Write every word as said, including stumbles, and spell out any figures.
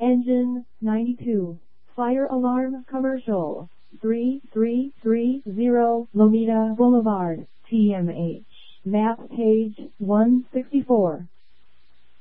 Engine ninety-two. Fire alarm commercial. three three three zero Lomita Boulevard, T M H. Map page one sixty-four.